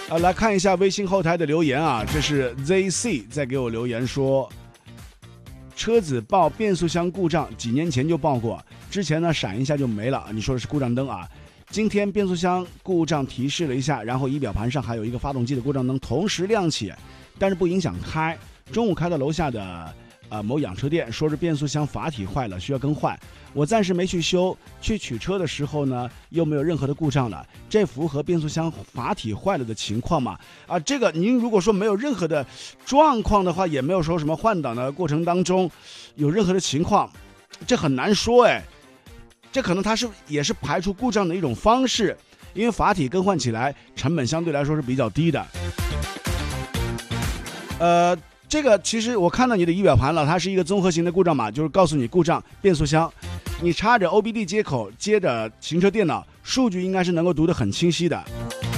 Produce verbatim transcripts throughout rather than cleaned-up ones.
呃，来看一下微信后台的留言啊，这是 Z C 在给我留言说，车子报变速箱故障，几年前就报过，之前呢闪一下就没了，你说的是故障灯啊。今天变速箱故障提示了一下，然后仪表盘上还有一个发动机的故障灯同时亮起，但是不影响开。中午开到楼下的呃某养车店，说是变速箱阀体坏了，需要更换。我暂时没去修，去取车的时候呢，又没有任何的故障了，这符合变速箱阀体坏了的情况吗？啊，这个您如果说没有任何的状况的话，也没有说什么换挡的过程当中有任何的情况，这很难说哎。这可能它是也是排除故障的一种方式，因为阀体更换起来成本相对来说是比较低的。呃，这个其实我看到你的仪表盘了，它是一个综合型的故障码，就是告诉你故障变速箱，你插着 O B D 接口接着行车电脑，数据应该是能够读得很清晰的。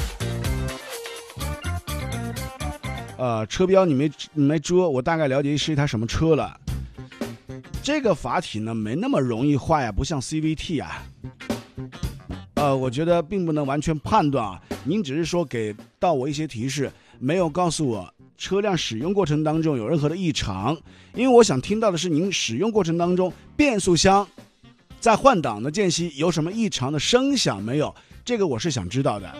呃，车标你没你没遮，我大概了解是一台什么车了。这个阀体呢没那么容易坏啊，不像 C V T 啊。呃，我觉得并不能完全判断啊。您只是说给到我一些提示，没有告诉我车辆使用过程当中有任何的异常。因为我想听到的是您使用过程当中变速箱在换挡的间隙有什么异常的声响没有？这个我是想知道的。